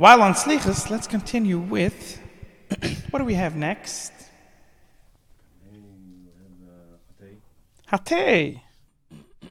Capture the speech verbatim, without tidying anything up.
While on Slichus, let's continue with what do we have next? Hatei.